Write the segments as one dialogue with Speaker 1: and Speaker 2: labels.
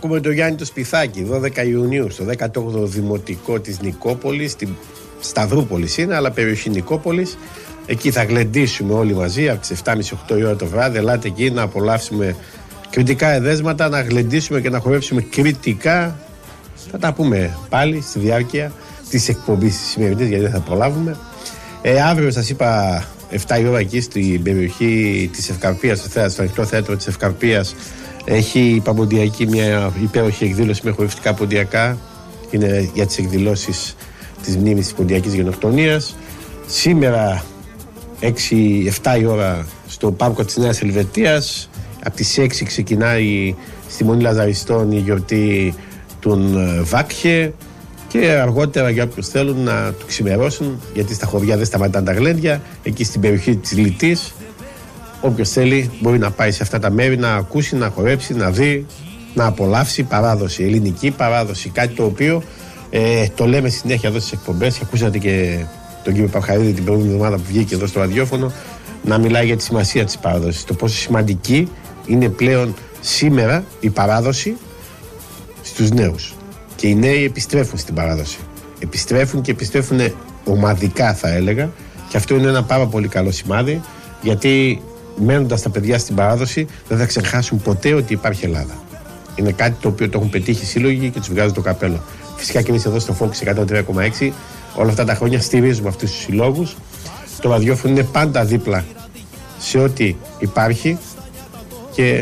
Speaker 1: ακούμε το Γιάννη το Σπιθάκη, 12 Ιουνίου, στο 18ο Δημοτικό της Νικόπολης, στην Σταυρούπολης είναι, αλλά περιοχή Νικόπολης. Εκεί θα γλεντήσουμε όλοι μαζί από τις 7.30-8 η ώρα το βράδυ. Ελάτε εκεί να απολαύσουμε κριτικά εδέσματα, να γλεντήσουμε και να χορέψουμε κριτικά. Θα τα πούμε πάλι στη διάρκεια της εκπομπής της σημερινής, γιατί δεν θα προλάβουμε. Αύριο σας είπα 7 η ώρα εκεί στην περιοχή της Ευκαρπίας, στο ανοιχτό θέατρο της Ευκαρπίας, έχει η Παμποντιακή μια υπέροχη εκδήλωση με χορευτικά ποντιακά. Είναι για τις εκδηλώσεις της μνήμης της ποντιακής γενοκτονίας. Σήμερα 6-7 η ώρα στο πάρκο της Νέας Ελβετίας. Από τις 6 ξεκινάει στη Μονή Λαζαριστών η γιορτή των Βάκχε. Και αργότερα, για όποιους θέλουν να το ξημερώσουν, γιατί στα χωριά δεν σταματάνε τα γλέντια, εκεί στην περιοχή της Λιτής, όποιος θέλει μπορεί να πάει σε αυτά τα μέρη, να ακούσει, να χορέψει, να δει, να απολαύσει παράδοση, ελληνική παράδοση. Κάτι το οποίο το λέμε συνέχεια εδώ στις εκπομπές, και ακούσατε και τον κύριο Παπχαρίδη την προηγούμενη εβδομάδα που βγήκε εδώ στο ραδιόφωνο να μιλάει για τη σημασία της παράδοσης, το πόσο σημαντική είναι πλέον σήμερα η παράδοση στους νέους. Και οι νέοι επιστρέφουν στην παράδοση. Επιστρέφουν και επιστρέφουν ομαδικά, θα έλεγα, και αυτό είναι ένα πάρα πολύ καλό σημάδι, γιατί μένοντας τα παιδιά στην παράδοση δεν θα ξεχάσουν ποτέ ότι υπάρχει Ελλάδα. Είναι κάτι το οποίο το έχουν πετύχει οι σύλλογοι και τους βγάζουν το καπέλο. Φυσικά και εμείς εδώ στο Focus 103,6 όλα αυτά τα χρόνια στηρίζουμε αυτούς τους συλλόγους. Το ραδιόφωνο είναι πάντα δίπλα σε ό,τι υπάρχει και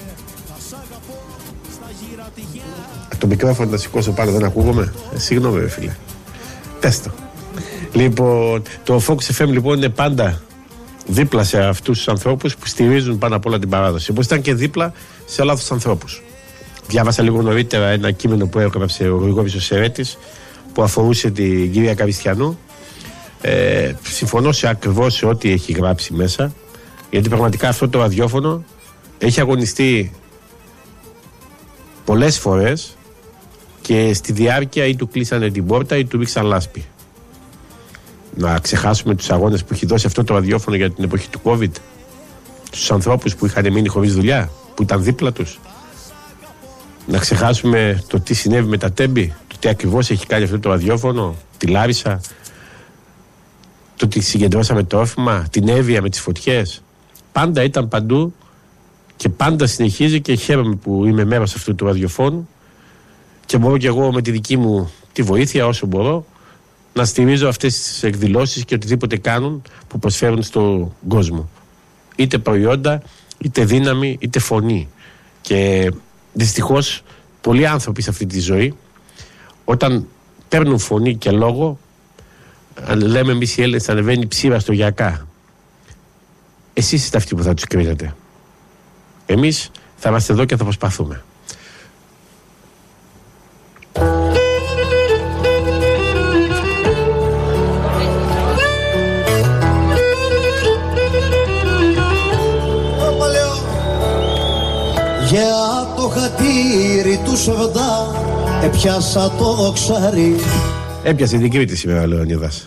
Speaker 1: το μικρόφωνο να σηκώσω πάνω, δεν ακούγομαι. Συγγνώμη ρε φίλε. Τέστο. Λοιπόν, το Focus FM λοιπόν είναι πάντα δίπλα σε αυτούς τους ανθρώπους που στηρίζουν πάνω απ' όλα την παράδοση. Όπως ήταν και δίπλα σε όλους τους ανθρώπους. Διάβασα λίγο νωρίτερα ένα κείμενο που έγραψε ο Γρηγόρης ο Σερέτης που αφορούσε την κυρία Καβιστιανού. Συμφωνώ ακριβώς σε ό,τι έχει γράψει μέσα, γιατί πραγματικά αυτό το ραδιόφωνο έχει αγωνιστεί πολλές φορές και στη διάρκεια ή του κλείσανε την πόρτα ή του ρίξαν λάσπη. Να ξεχάσουμε τους αγώνες που έχει δώσει αυτό το ραδιόφωνο για την εποχή του COVID, τους ανθρώπους που είχαν μείνει χωρίς δουλειά, που ήταν δίπλα τους. Να ξεχάσουμε το τι συνέβη με τα Τέμπη, το τι ακριβώς έχει κάνει αυτό το ραδιόφωνο, τη Λάρισα, το ότι συγκεντρώσαμε τρόφιμα, την Εύβοια με τις φωτιές. Πάντα ήταν παντού και πάντα συνεχίζει, και χαίρομαι που είμαι μέρος αυτού του ραδιοφώνου και μπορώ και εγώ με τη δική μου τη βοήθεια όσο μπορώ να στηρίζω αυτές τις εκδηλώσεις και οτιδήποτε κάνουν που προσφέρουν στον κόσμο. Είτε προϊόντα, είτε δύναμη, είτε φωνή. Και δυστυχώς πολλοί άνθρωποι σε αυτή τη ζωή, όταν παίρνουν φωνή και λόγο, λέμε εμείς οι Έλληνες, ανεβαίνει ψήρα στο γιακά. Εσείς είστε αυτοί που θα τους κρίνετε. Εμείς θα είμαστε εδώ και θα προσπαθούμε.
Speaker 2: Για το χατήρι του Σεβδά έπιασα το δοξάρι.
Speaker 1: Έπιασε την Κρήτη σήμερα, Λεωνίδας.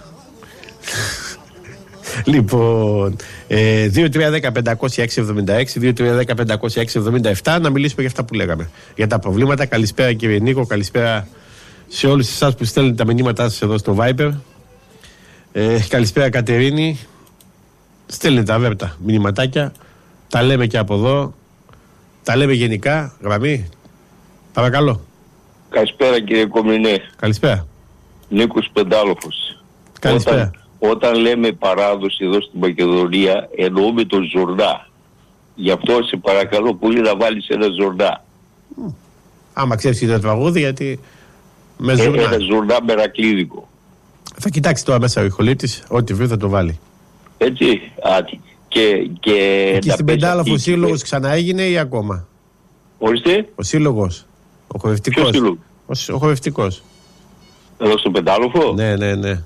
Speaker 1: Λοιπόν, 2-3-10-500-676, 2-3-10-500-677, να μιλήσουμε για αυτά που λέγαμε. Για τα προβλήματα. Καλησπέρα κύριε Νίκο, καλησπέρα σε όλους εσάς που στέλνετε τα μηνύματά σας εδώ στο Viber. Καλησπέρα Κατερίνη. Στέλνετε αβέρτα μηνυματάκια. Τα λέμε και από εδώ. Τα λέμε γενικά. Γραμμή. Παρακαλώ.
Speaker 3: Καλησπέρα κύριε Κομινέ.
Speaker 1: Καλησπέρα.
Speaker 3: Νίκος Πεντάλοφος.
Speaker 1: Καλησπέρα.
Speaker 3: Όταν λέμε παράδοση εδώ στην Μακεδονία εννοούμε τον Ζορνά. Γι' αυτό σε παρακαλώ πολύ να βάλεις ένα Ζορνά.
Speaker 1: Άμα ξέρεις το τραγούδι, γιατί με Ζορνά.
Speaker 3: Ένα Ζορνά μερακλίδικο.
Speaker 1: Θα κοιτάξει τώρα μέσα ο ηχολήπτης, ό,τι βρει θα το βάλει.
Speaker 3: Έτσι.
Speaker 1: Εκεί στην Πεντάλοφο ο σύλλογος ξαναέγινε ή ακόμα?
Speaker 3: Ορίστε.
Speaker 1: Ο σύλλογος. Ο χορευτικός.
Speaker 3: Ποιος σύλλογος?
Speaker 1: Ο χορευτικός.
Speaker 3: Εδώ στο Πεντάλοφο.
Speaker 1: Ναι.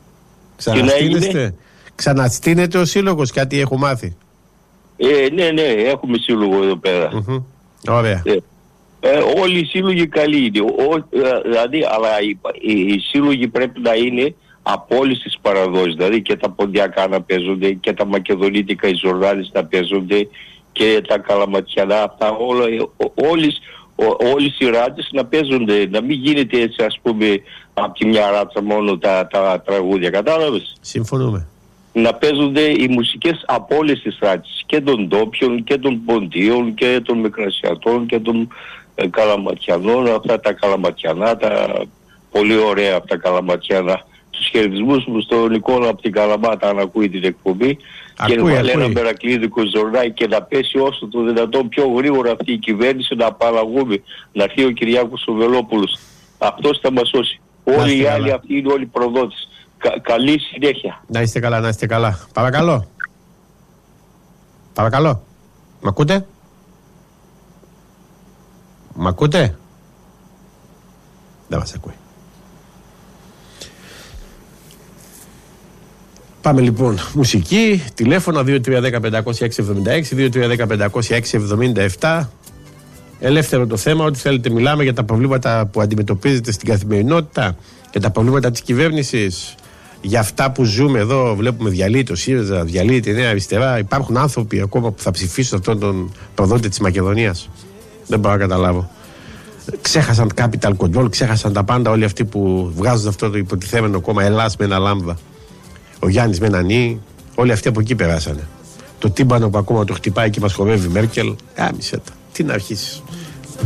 Speaker 1: Ξαναστείνεται ο σύλλογος, κάτι έχω μάθει.
Speaker 3: Ναι, έχουμε σύλλογο εδώ πέρα.
Speaker 1: Ωραία.
Speaker 3: Όλοι οι σύλλογοι καλοί είναι. Δηλαδή, αλλά οι σύλλογοι πρέπει να είναι από όλες τις παραδόσεις. Δηλαδή και τα ποντιακά να παίζονται και τα μακεδονίτικα, οι Ζορδάνες να παίζονται και τα καλαματιανά. Αυτά όλοι οι ράτσες να παίζονται, να μην γίνεται έτσι, ας πούμε, από τη μια ράτσα μόνο τα τραγούδια, κατάλαβες.
Speaker 1: Συμφωνούμε.
Speaker 3: Να παίζονται οι μουσικές από όλες τις ράτσες, και των ντόπιων και των ποντίων και των μικρασιατών και των καλαματιανών, αυτά τα καλαματιανά, τα πολύ ωραία από τα καλαματιανά. Τους χαιρετισμούς μου στον Νικόλα από την Καλαμάτα, αν ακούει την εκπομπή, και να βάλει ένα μερακλείδικο ζορνάκι και να πέσει όσο το δυνατόν πιο γρήγορα αυτή η κυβέρνηση, να απαλλαγούμε, να έρθει ο Κυριάκος ο Βελόπουλος. Αυτός θα μας σώσει. Όλοι οι άλλοι αυτοί είναι όλοι προδότες. Καλή συνέχεια.
Speaker 1: Να είστε καλά, να είστε καλά. Παρακαλώ. Παρακαλώ. Μ' ακούτε? Μ' ακούτε? Δεν μας ακούει. Πάμε λοιπόν. Μουσική, τηλέφωνα 2310-500-676, 2310-500-677. Ελεύθερο το θέμα, ό,τι θέλετε μιλάμε για τα προβλήματα που αντιμετωπίζετε στην καθημερινότητα, για τα προβλήματα της κυβέρνησης, για αυτά που ζούμε εδώ. Βλέπουμε διαλύει το ΣΥΡΙΖΑ, διαλύει τη Νέα Αριστερά. Υπάρχουν άνθρωποι ακόμα που θα ψηφίσουν αυτόν τον προδότη της Μακεδονίας. Δεν μπορώ να καταλάβω. Ξέχασαν capital control, ξέχασαν τα πάντα όλοι αυτοί που βγάζουν αυτό το υποτιθέμενο κόμμα Ελλάς με ένα λάμδα. Ο Γιάννης με ένα νι, όλοι αυτοί από εκεί περάσανε. Το τύμπανο που ακόμα το χτυπάει και μας χορεύει η Μέρκελ, άμισε τα. Τι να αρχίσεις.